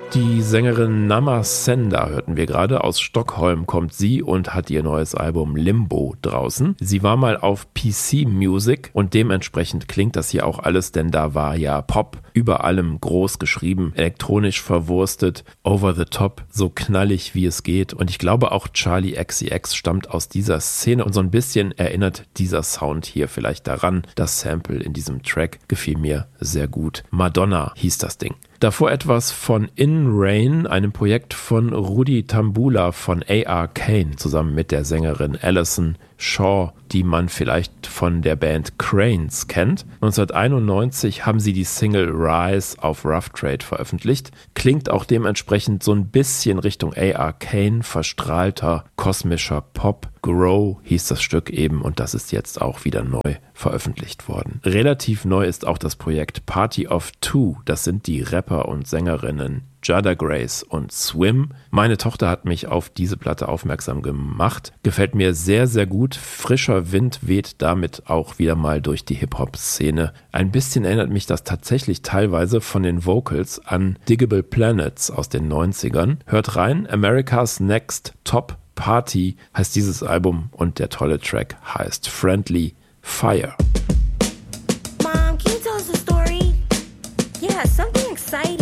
Die Sängerin Nama Senda hörten wir gerade. Aus Stockholm kommt sie und hat ihr neues Album Limbo draußen. Sie war mal auf PC Music und dementsprechend klingt das hier auch alles, denn da war ja Pop über allem groß geschrieben, elektronisch verwurstet, over the top, so knallig wie es geht. Und ich glaube auch Charli XCX stammt aus dieser Szene und so ein bisschen erinnert dieser Sound hier vielleicht daran. Das Sample in diesem Track gefiel mir sehr gut. Madonna hieß das Ding. Davor etwas von In Rain, einem Projekt von Rudi Tambula von A.R. Kane zusammen mit der Sängerin Alison Shaw, die man vielleicht von der Band Cranes kennt. 1991 haben sie die Single Rise auf Rough Trade veröffentlicht. Klingt auch dementsprechend so ein bisschen Richtung A.R. Kane, verstrahlter kosmischer Pop. Grow hieß das Stück eben und das ist jetzt auch wieder neu veröffentlicht worden. Relativ neu ist auch das Projekt Party of Two. Das sind die Rapper und Sängerinnen Jada Grace und Swim. Meine Tochter hat mich auf diese Platte aufmerksam gemacht. Gefällt mir sehr, sehr gut. Frischer Wind weht damit auch wieder mal durch die Hip-Hop-Szene. Ein bisschen erinnert mich das tatsächlich teilweise von den Vocals an Digable Planets aus den 90ern. Hört rein, America's Next Top Party heißt dieses Album und der tolle Track heißt Friendly Fire. Mom, can you tell us a story? Yeah, something exciting.